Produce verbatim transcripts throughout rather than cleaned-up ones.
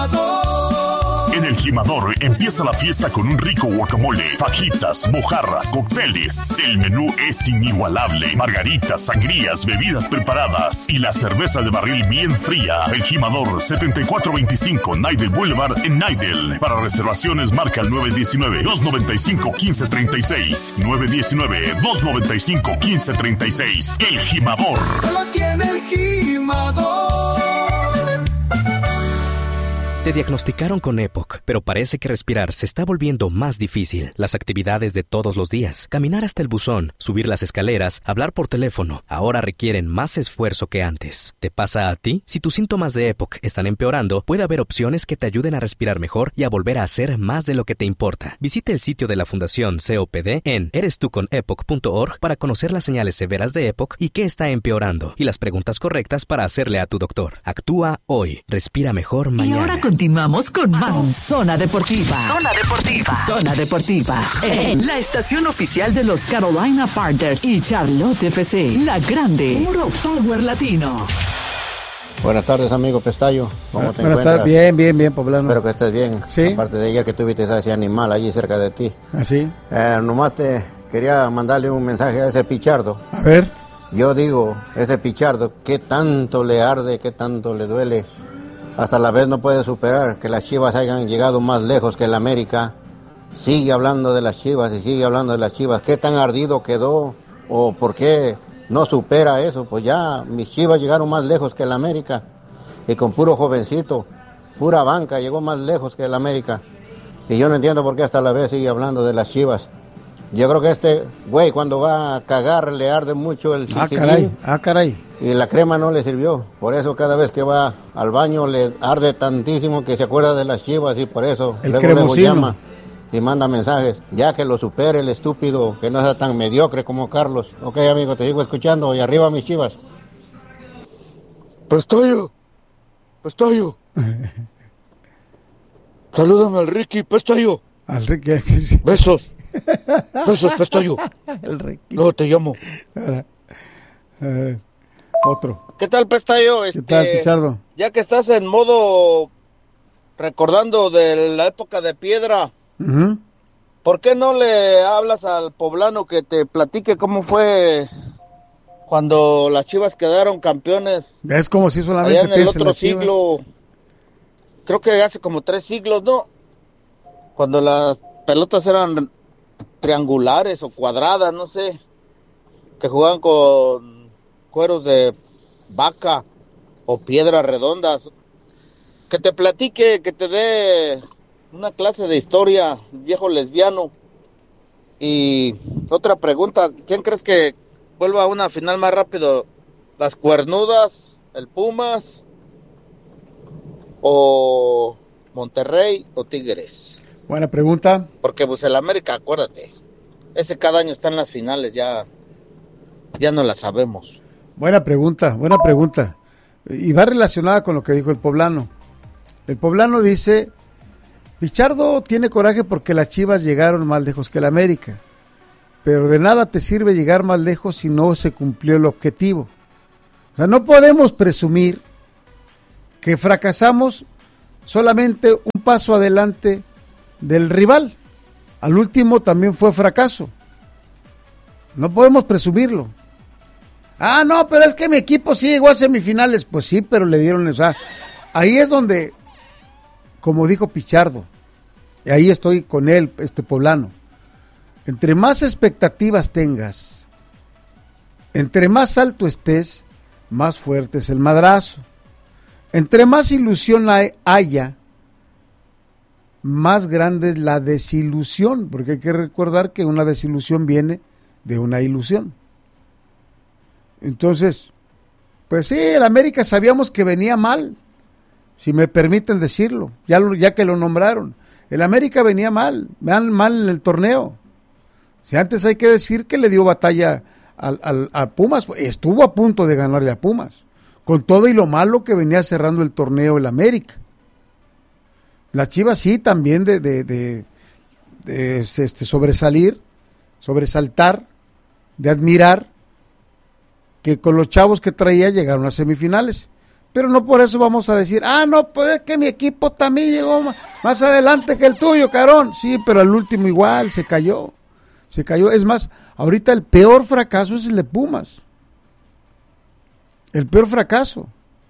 En el Jimador empieza la fiesta con un rico guacamole, fajitas, mojarras, cócteles. El menú es inigualable. Margaritas, sangrías, bebidas preparadas y la cerveza de barril bien fría. El Jimador, setenta y cuatro veinticinco Nidel Boulevard en Nidel. Para reservaciones marca el nueve uno nueve, dos nueve cinco, uno cinco tres seis. nueve uno nueve, dos nueve cinco, uno cinco tres seis. El Jimador. Solo tiene el Jimador. Te diagnosticaron con E P O C, pero parece que respirar se está volviendo más difícil. Las actividades de todos los días, caminar hasta el buzón, subir las escaleras, hablar por teléfono, ahora requieren más esfuerzo que antes. ¿Te pasa a ti? Si tus síntomas de E P O C están empeorando, puede haber opciones que te ayuden a respirar mejor y a volver a hacer más de lo que te importa. Visite el sitio de la Fundación C O P D en eres tú con epoc punto org para conocer las señales severas de E P O C y qué está empeorando, y las preguntas correctas para hacerle a tu doctor. Actúa hoy. Respira mejor mañana. Y ahora continuamos con más Zona Deportiva. Zona Deportiva. Zona Deportiva. En la estación oficial de los Carolina Panthers y Charlotte F C. La grande. Puro Power Latino. Buenas tardes, amigo Pestayo. ¿Cómo te Buenas encuentras? tardes, bien, bien, bien, poblano. Espero que estés bien. Sí. Aparte de ella que tuviste ese animal allí cerca de ti. ¿Así? Eh, nomás te quería mandarle un mensaje a ese Pichardo. A ver. Yo digo, ese Pichardo, ¿qué tanto le arde, qué tanto le duele? Hasta la vez no puede superar que las Chivas hayan llegado más lejos que el América. Sigue hablando de las Chivas y sigue hablando de las Chivas. ¿Qué tan ardido quedó? ¿O por qué no supera eso? Pues ya mis Chivas llegaron más lejos que el América. Y con puro jovencito, pura banca, llegó más lejos que el América. Y yo no entiendo por qué hasta la vez sigue hablando de las Chivas. Yo creo que este güey cuando va a cagar le arde mucho el Ah, sicilín. caray, ah, caray. Y la crema no le sirvió. Por eso cada vez que va al baño le arde tantísimo que se acuerda de las Chivas y por eso El luego, luego cremosino. llama y manda mensajes. Ya que lo supere el estúpido, que no sea tan mediocre como Carlos. Ok, amigo, te sigo escuchando y arriba mis Chivas. Pestayo, Pestayo. Salúdame al Ricky, Pestayo. Al Ricky. Besos. Besos, Pestayo. El Ricky. Luego te llamo. Ahora, eh, otro. ¿Qué tal, Pestayo? ¿Qué Este, tal, Pichardo? Ya que estás en modo recordando de la época de piedra, Uh-huh. ¿por qué no le hablas al poblano que te platique cómo fue cuando las Chivas quedaron campeones? Es como si solamente allá en el piensa en otro las Chivas. siglo, creo que hace como tres siglos, ¿no? Cuando las pelotas eran triangulares o cuadradas, no sé, que jugaban con cueros de vaca o piedras redondas. Que te platique, que te dé una clase de historia, viejo lesbiano. Y otra pregunta, ¿quién crees que vuelva a una final más rápido? ¿Las Cuernudas, el Pumas o Monterrey o Tigres? Buena pregunta. Porque pues el América, acuérdate, ese cada año está en las finales, ya, ya no la sabemos. Buena pregunta, buena pregunta. Y va relacionada con lo que dijo el poblano. El poblano dice, Pichardo tiene coraje porque las Chivas llegaron más lejos que el América, pero de nada te sirve llegar más lejos si no se cumplió el objetivo. O sea, no podemos presumir que fracasamos solamente un paso adelante del rival. Al último también fue fracaso. No podemos presumirlo. Ah, no, pero es que mi equipo sí llegó a semifinales. Pues sí, pero le dieron, o sea, ahí es donde, como dijo Pichardo, y ahí estoy con él, este poblano, entre más expectativas tengas, entre más alto estés, más fuerte es el madrazo. Entre más ilusión hay, haya, más grande es la desilusión, porque hay que recordar que una desilusión viene de una ilusión. Entonces, pues sí, el América sabíamos que venía mal, si me permiten decirlo, ya, lo, ya que lo nombraron. El América venía mal, mal, mal en el torneo. Si antes hay que decir que le dio batalla al, al, a Pumas, estuvo a punto de ganarle a Pumas, con todo y lo malo que venía cerrando el torneo el América. La Chivas sí también de, de, de, de este, sobresalir, sobresaltar, de admirar, que con los chavos que traía llegaron a semifinales. Pero no por eso vamos a decir, ah, no, pues es que mi equipo también llegó más, más adelante que el tuyo, Carón. Sí, pero al último igual se cayó. Se cayó. Es más, ahorita el peor fracaso es el de Pumas. El peor fracaso.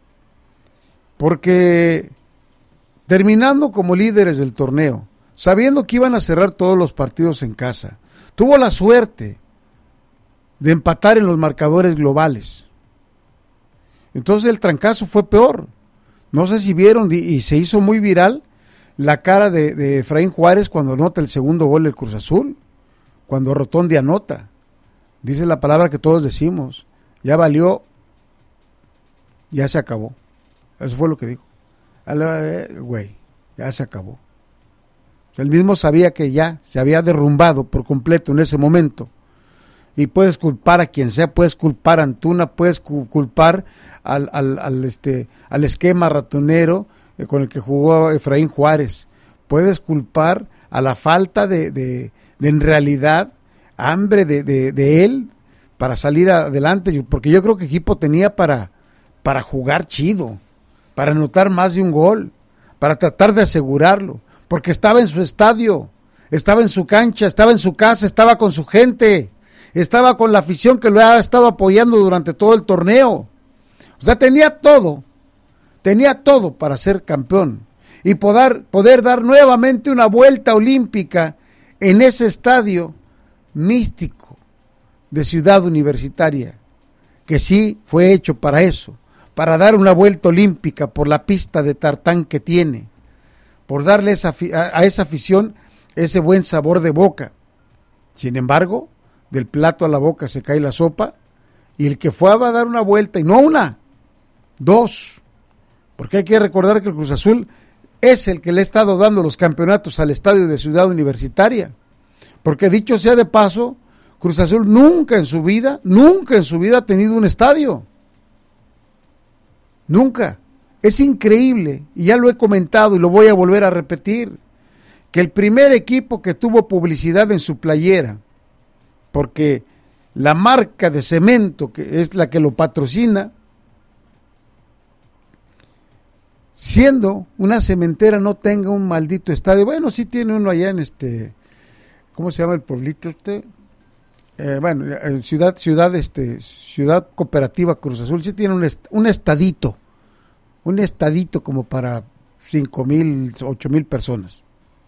Porque terminando como líderes del torneo, sabiendo que iban a cerrar todos los partidos en casa, tuvo la suerte de empatar en los marcadores globales. Entonces el trancazo fue peor. No sé si vieron, y, y se hizo muy viral la cara de, de Efraín Juárez cuando anota el segundo gol del Cruz Azul, cuando Rotondi anota. Dice la palabra que todos decimos, ya valió, ya se acabó. Eso fue lo que dijo. Güey, ya se acabó. Él mismo sabía que ya se había derrumbado por completo en ese momento. Y puedes culpar a quien sea, puedes culpar a Antuna, puedes culpar al, al, al, este, al esquema ratonero eh, con el que jugó Efraín Juárez. Puedes culpar a la falta de, de, de en realidad, hambre de, de, de él para salir adelante, porque yo creo que equipo tenía para, para jugar chido, para anotar más de un gol, para tratar de asegurarlo, porque estaba en su estadio, estaba en su cancha, estaba en su casa, estaba con su gente, estaba con la afición que lo ha estado apoyando durante todo el torneo. O sea, tenía todo, tenía todo para ser campeón y poder, poder dar nuevamente una vuelta olímpica en ese estadio místico de Ciudad Universitaria, que sí fue hecho para eso, para dar una vuelta olímpica por la pista de tartán que tiene, por darle esa, a esa afición ese buen sabor de boca. Sin embargo, del plato a la boca se cae la sopa, y el que fue a dar una vuelta, y no una, dos, porque hay que recordar que el Cruz Azul es el que le ha estado dando los campeonatos al estadio de Ciudad Universitaria, porque dicho sea de paso, Cruz Azul nunca en su vida, nunca en su vida ha tenido un estadio, nunca. Es increíble, y ya lo he comentado y lo voy a volver a repetir, que el primer equipo que tuvo publicidad en su playera, porque la marca de cemento, que es la que lo patrocina, siendo una cementera, no tenga un maldito estadio. Bueno, sí tiene uno allá en este, ¿cómo se llama el pueblito este? Eh, bueno, en ciudad, ciudad, este, ciudad cooperativa Cruz Azul, sí tiene un, est- un estadito, un estadito como para cinco mil, ocho mil personas.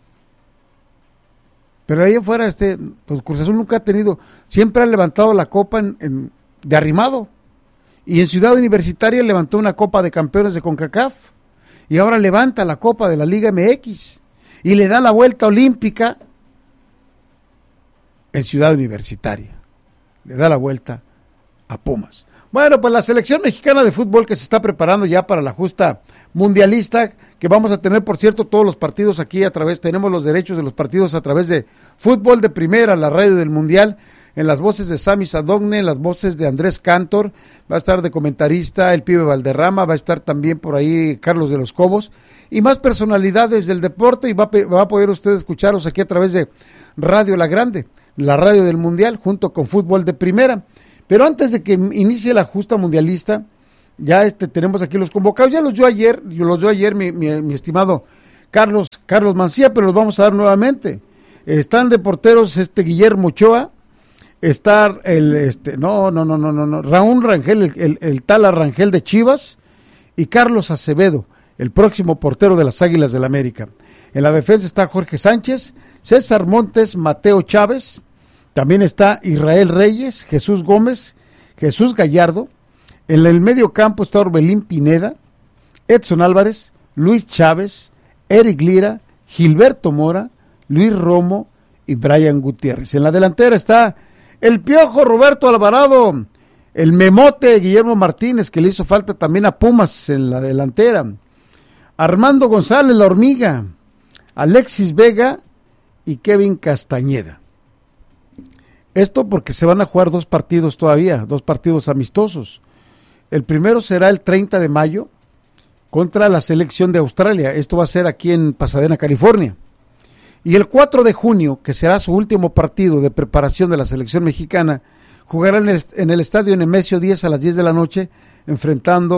Pero ahí afuera, este, pues Cruz Azul nunca ha tenido, siempre ha levantado la copa en, en, de arrimado. Y en Ciudad Universitaria levantó una copa de campeones de CONCACAF. Y ahora levanta la copa de la Liga M X. Y le da la vuelta olímpica en Ciudad Universitaria. Le da la vuelta a Pumas. Bueno, pues la selección mexicana de fútbol que se está preparando ya para la justa mundialista, que vamos a tener, por cierto, todos los partidos aquí a través, tenemos los derechos de los partidos a través de Fútbol de Primera, la radio del Mundial, en las voces de Sammy Sadogne, en las voces de Andrés Cantor, va a estar de comentarista el Pibe Valderrama, va a estar también por ahí Carlos de los Cobos, y más personalidades del deporte, y va a, va a poder usted escucharlos aquí a través de Radio La Grande, la radio del Mundial, junto con Fútbol de Primera. Pero antes de que inicie la justa mundialista, ya este tenemos aquí los convocados, ya los dio ayer, yo los dio ayer mi, mi, mi estimado Carlos, Carlos Mancía, pero los vamos a dar nuevamente. Están de porteros este Guillermo Ochoa, está el este, no, no, no, no, no, no, Raúl Rangel, el, el, el tal Rangel de Chivas, y Carlos Acevedo, el próximo portero de las Águilas del América. En la defensa está Jorge Sánchez, César Montes, Mateo Chávez. También está Israel Reyes, Jesús Gómez, Jesús Gallardo. En el medio campo está Orbelín Pineda, Edson Álvarez, Luis Chávez, Eric Lira, Gilberto Mora, Luis Romo y Brian Gutiérrez. En la delantera está el Piojo Roberto Alvarado, el Memote Guillermo Martínez, que le hizo falta también a Pumas en la delantera, Armando González La Hormiga, Alexis Vega y Kevin Castañeda. Esto porque se van a jugar dos partidos todavía, dos partidos amistosos. El primero será el treinta de mayo contra la selección de Australia. Esto va a ser aquí en Pasadena, California. Y el cuatro de junio, que será su último partido de preparación de la selección mexicana, jugarán en el estadio Nemesio diez a las diez de la noche, enfrentando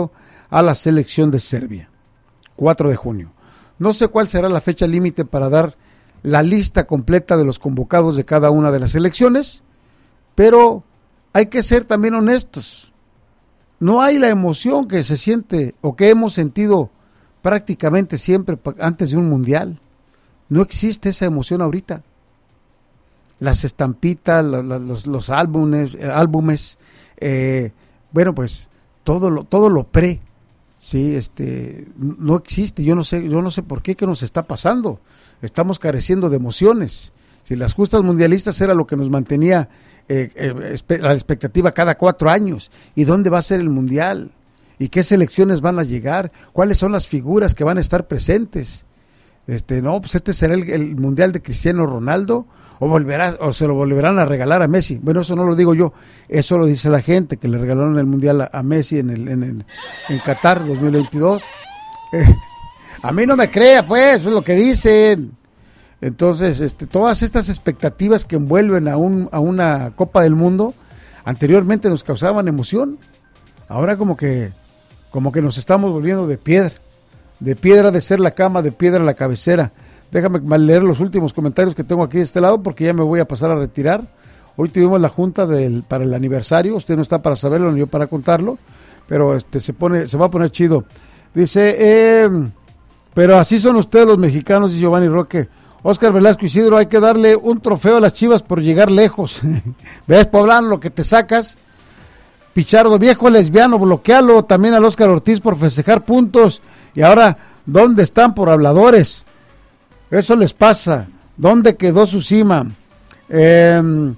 a la selección de Serbia. cuatro de junio. No sé cuál será la fecha límite para dar la lista completa de los convocados de cada una de las selecciones, pero hay que ser también honestos. No hay la emoción que se siente o que hemos sentido prácticamente siempre antes de un mundial. No existe esa emoción ahorita. Las estampitas, los, los, los álbumes, álbumes eh, bueno, pues todo lo, todo lo pre, sí, este, no existe. Yo no sé, yo no sé por qué, qué nos está pasando. Estamos careciendo de emociones. Si las justas mundialistas era lo que nos mantenía eh, eh, la expectativa cada cuatro años, ¿y dónde va a ser el mundial? ¿Y qué selecciones van a llegar? ¿Cuáles son las figuras que van a estar presentes? Este, no, pues este será el, el mundial de Cristiano Ronaldo, o volverá, o se lo volverán a regalar a Messi. Bueno, eso no lo digo yo, eso lo dice la gente, que le regalaron el mundial a, a Messi en el, en el, en Qatar dos mil veintidós. Eh, a mí no me crea, pues, eso es lo que dicen. Entonces, este, todas estas expectativas que envuelven a un, a una Copa del Mundo, anteriormente nos causaban emoción. Ahora como que, como que nos estamos volviendo de piedra. De piedra de ser la cama, de piedra la cabecera. Déjame leer los últimos comentarios que tengo aquí de este lado, porque ya me voy a pasar a retirar. Hoy tuvimos la junta del, para el aniversario. Usted no está para saberlo ni yo para contarlo, pero este se pone, se va a poner chido. Dice, eh, pero así son ustedes los mexicanos, dice Giovanni Roque. Oscar Velasco Isidro, hay que darle un trofeo a las Chivas por llegar lejos. ¿Ves, Poblano, lo que te sacas? Pichardo, viejo lesbiano, bloquealo. También al Oscar Ortiz por festejar puntos. Y ahora, ¿dónde están por habladores? Eso les pasa. ¿Dónde quedó su cima? Eh,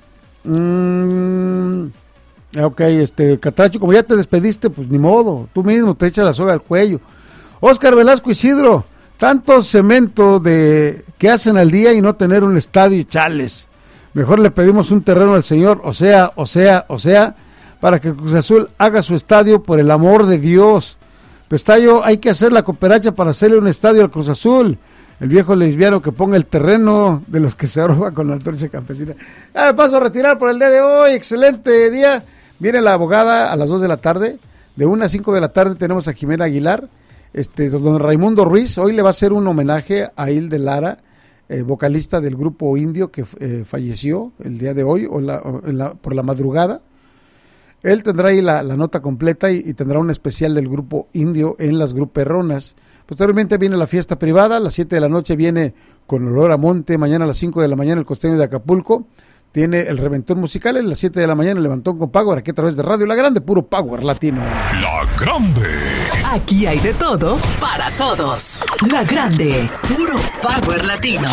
mm, ok, este, Catracho, como ya te despediste, pues ni modo. Tú mismo te echas la soga al cuello. Oscar Velasco Isidro, tanto cemento de que hacen al día y no tener un estadio, chales. Mejor le pedimos un terreno al señor, o sea, o sea, o sea, para que Cruz Azul haga su estadio, por el amor de Dios. Pestayo, hay que hacer la cooperacha para hacerle un estadio al Cruz Azul. El viejo lesbiano que ponga el terreno de los que se roban con la antorcha campesina. Ah, me paso a retirar por el día de hoy. Excelente día. Viene la abogada a las dos de la tarde. De una a cinco de la tarde tenemos a Jimena Aguilar. Este, don Raimundo Ruiz. Hoy le va a hacer un homenaje a Hilde Lara, eh, vocalista del grupo indio que eh, falleció el día de hoy o la, o en la, por la madrugada. Él tendrá ahí la, la nota completa y, y tendrá un especial del grupo indio en las Gruperronas. Posteriormente viene la fiesta privada, a las siete de la noche viene Con Olor a Monte, mañana a las cinco de la mañana el Costeño de Acapulco, tiene el Reventón Musical, a las siete de la mañana el Levantón con Power, aquí a través de Radio La Grande, puro Power Latino. La Grande. Aquí hay de todo para todos. La Grande, puro Power Latino.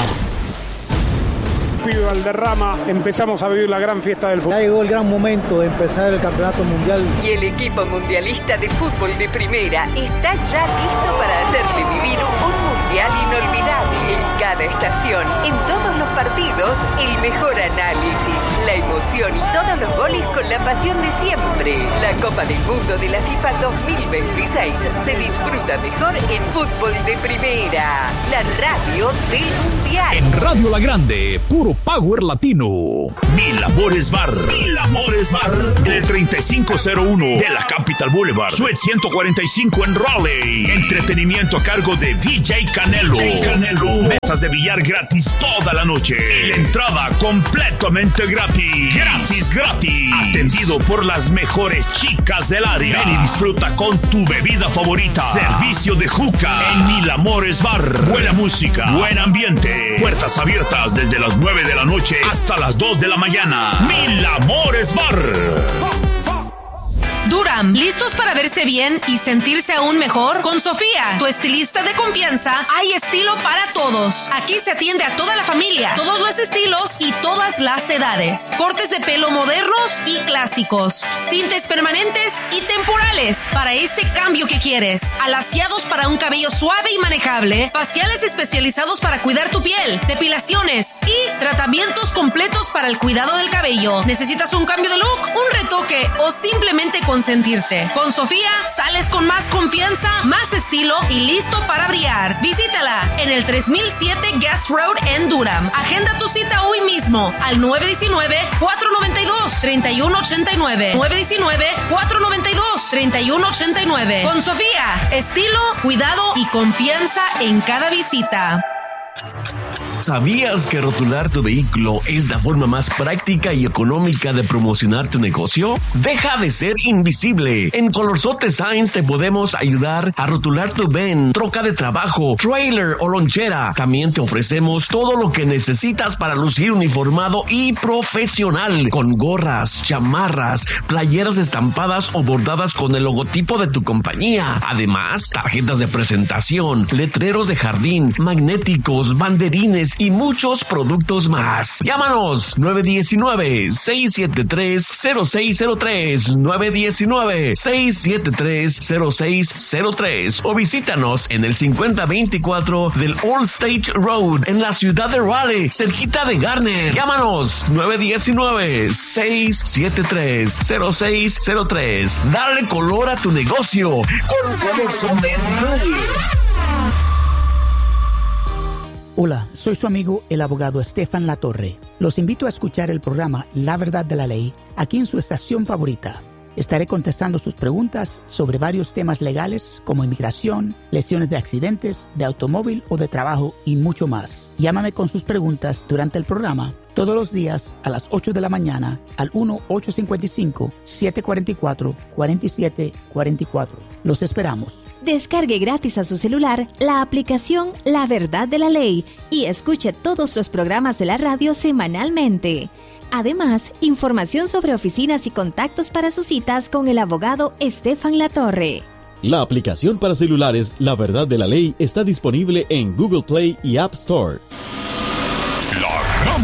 Pido Valderrama, empezamos a vivir la gran fiesta del fútbol. Ya llegó el gran momento de empezar el campeonato mundial. Y el equipo mundialista de fútbol de primera está ya listo para hacerle vivir un mundial inolvidable. En cada estación, en todos los partidos, el mejor análisis, la emoción y todos los goles con la pasión de siempre. La Copa del Mundo de la FIFA dos mil veintiséis se disfruta mejor en fútbol de primera. La radio del mundial. En Radio La Grande, puro Power Latino. Mil Amores Bar. Mil Amores Bar. El treinta y cinco cero uno de la Capital Boulevard. Suite ciento cuarenta y cinco en Raleigh. Entretenimiento a cargo de D J Canelo. D J Canelo. Mesas de billar gratis toda la noche. Y la entrada completamente gratis. Gratis, gratis. Atendido por las mejores chicas del área. Ven y disfruta con tu bebida favorita. Servicio de juca en Mil Amores Bar. Buena música, buen ambiente. Puertas abiertas desde las nueve de la noche hasta las dos de la mañana. Mil Amores Bar. Durham, ¿listos para verse bien y sentirse aún mejor? Con Sofía, tu estilista de confianza, hay estilo para todos. Aquí se atiende a toda la familia, todos los estilos y todas las edades. Cortes de pelo modernos y clásicos, tintes permanentes y temporales para ese cambio que quieres. Alaciados para un cabello suave y manejable, faciales especializados para cuidar tu piel, depilaciones y tratamientos completos para el cuidado del cabello. ¿Necesitas un cambio de look, un retoque o simplemente con consentirte. Con Sofía sales con más confianza, más estilo y listo para brillar. Visítala en el tres mil siete Guest Road en Durham. Agenda tu cita hoy mismo al nueve uno nueve, cuatro nueve dos, tres uno ocho nueve. nueve uno nueve, cuatro nueve dos, tres uno ocho nueve. Con Sofía, estilo, cuidado y confianza en cada visita. ¿Sabías que rotular tu vehículo es la forma más práctica y económica de promocionar tu negocio? Deja de ser invisible. En Colorsote Signs te podemos ayudar a rotular tu van, troca de trabajo, trailer o lonchera. También te ofrecemos todo lo que necesitas para lucir uniformado y profesional, con gorras, chamarras, playeras estampadas o bordadas con el logotipo de tu compañía. Además, tarjetas de presentación, letreros de jardín, magnéticos, banderines y muchos productos más. Llámanos nueve uno nueve, seis siete tres, cero seis cero tres, nueve uno nueve, seis siete tres, cero seis cero tres o visítanos en el cincuenta veinticuatro del Old State Road en la ciudad de Raleigh, cerquita de Garner. Llámanos nueve uno nueve, seis siete tres, cero seis cero tres. Dale color a tu negocio con Colorsote Signs. Hola, soy su amigo el abogado Estefan Latorre. Los invito a escuchar el programa La Verdad de la Ley aquí en su estación favorita. Estaré contestando sus preguntas sobre varios temas legales como inmigración, lesiones de accidentes, de automóvil o de trabajo y mucho más. Llámame con sus preguntas durante el programa todos los días a las ocho de la mañana al uno ocho cinco cinco, siete cuatro cuatro, cuatro siete cuatro cuatro. Los esperamos. Descargue gratis a su celular la aplicación La Verdad de la Ley y escuche todos los programas de la radio semanalmente. Además, información sobre oficinas y contactos para sus citas con el abogado Estefan Latorre. La aplicación para celulares La Verdad de la Ley está disponible en Google Play y App Store.